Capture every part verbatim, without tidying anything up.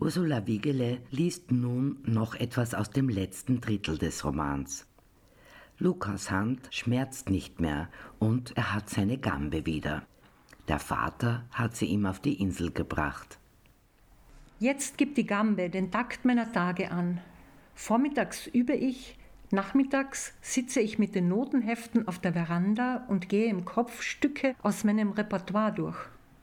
Ursula Wiegele liest nun noch etwas aus dem letzten Drittel des Romans. Lukas Hand schmerzt nicht mehr und er hat seine Gambe wieder. Der Vater hat sie ihm auf die Insel gebracht. Jetzt gibt die Gambe den Takt meiner Tage an. Vormittags übe ich, nachmittags sitze ich mit den Notenheften auf der Veranda und gehe im Kopf Stücke aus meinem Repertoire durch.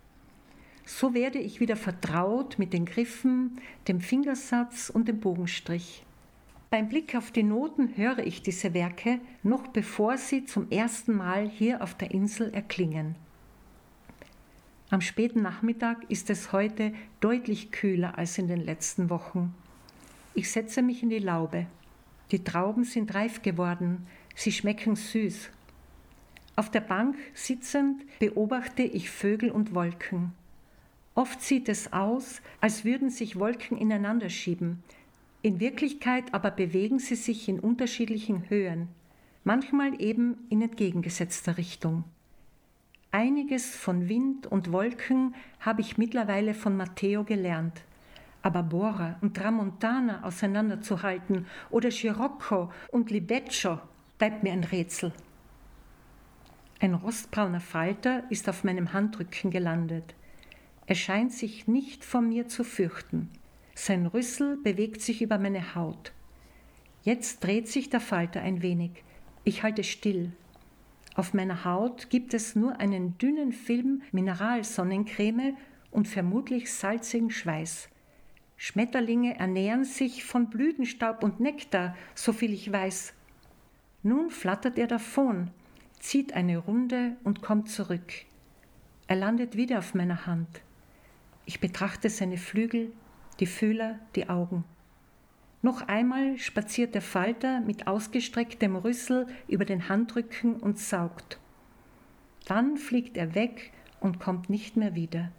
So werde ich wieder vertraut mit den Griffen, dem Fingersatz und dem Bogenstrich. Beim Blick auf die Noten höre ich diese Werke, noch bevor sie zum ersten Mal hier auf der Insel erklingen. Am späten Nachmittag ist es heute deutlich kühler als in den letzten Wochen. Ich setze mich in die Laube. Die Trauben sind reif geworden, sie schmecken süß. Auf der Bank sitzend beobachte ich Vögel und Wolken. Oft sieht es aus, als würden sich Wolken ineinander schieben. In Wirklichkeit aber bewegen sie sich in unterschiedlichen Höhen, manchmal eben in entgegengesetzter Richtung. Einiges von Wind und Wolken habe ich mittlerweile von Matteo gelernt. Aber Bora und Tramontana auseinanderzuhalten oder Scirocco und Libeccio bleibt mir ein Rätsel. Ein rostbrauner Falter ist auf meinem Handrücken gelandet. Er scheint sich nicht vor mir zu fürchten. Sein Rüssel bewegt sich über meine Haut. Jetzt dreht sich der Falter ein wenig. Ich halte still. Auf meiner Haut gibt es nur einen dünnen Film Mineralsonnencreme und vermutlich salzigen Schweiß. Schmetterlinge ernähren sich von Blütenstaub und Nektar, soviel ich weiß. Nun flattert er davon, zieht eine Runde und kommt zurück. Er landet wieder auf meiner Hand. Ich betrachte seine Flügel, die Fühler, die Augen. Noch einmal spaziert der Falter mit ausgestrecktem Rüssel über den Handrücken und saugt. Dann fliegt er weg und kommt nicht mehr wieder.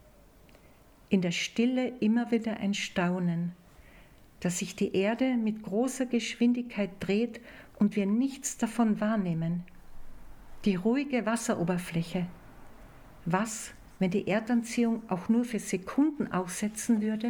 In der Stille immer wieder ein Staunen, dass sich die Erde mit großer Geschwindigkeit dreht und wir nichts davon wahrnehmen. Die ruhige Wasseroberfläche. Was, wenn die Erdanziehung auch nur für Sekunden aussetzen würde?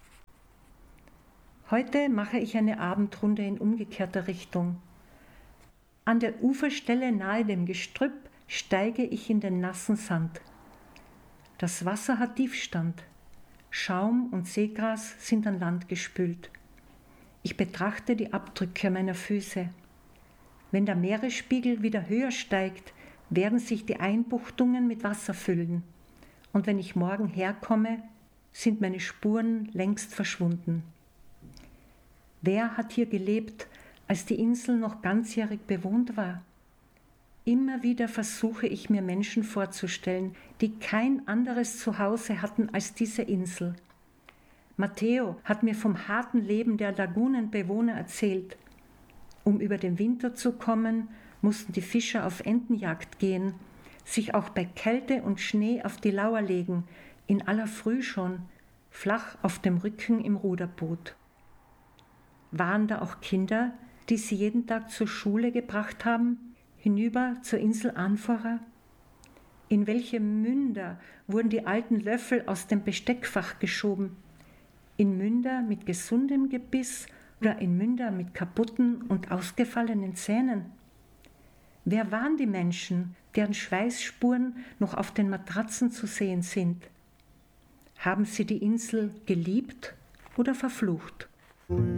Heute mache ich eine Abendrunde in umgekehrter Richtung. An der Uferstelle nahe dem Gestrüpp steige ich in den nassen Sand. Das Wasser hat Tiefstand. Schaum und Seegras sind an Land gespült. Ich betrachte die Abdrücke meiner Füße. Wenn der Meeresspiegel wieder höher steigt, werden sich die Einbuchtungen mit Wasser füllen. Und wenn ich morgen herkomme, sind meine Spuren längst verschwunden. Wer hat hier gelebt, als die Insel noch ganzjährig bewohnt war? Immer wieder versuche ich mir Menschen vorzustellen, die kein anderes Zuhause hatten als diese Insel. Matteo hat mir vom harten Leben der Lagunenbewohner erzählt. Um über den Winter zu kommen, mussten die Fischer auf Entenjagd gehen, sich auch bei Kälte und Schnee auf die Lauer legen, in aller Früh schon, flach auf dem Rücken im Ruderboot. Waren da auch Kinder, die sie jeden Tag zur Schule gebracht haben, hinüber zur Insel Anfora? In welche Münder wurden die alten Löffel aus dem Besteckfach geschoben? In Münder mit gesundem Gebiss oder in Münder mit kaputten und ausgefallenen Zähnen? Wer waren die Menschen, deren Schweißspuren noch auf den Matratzen zu sehen sind? Haben sie die Insel geliebt oder verflucht?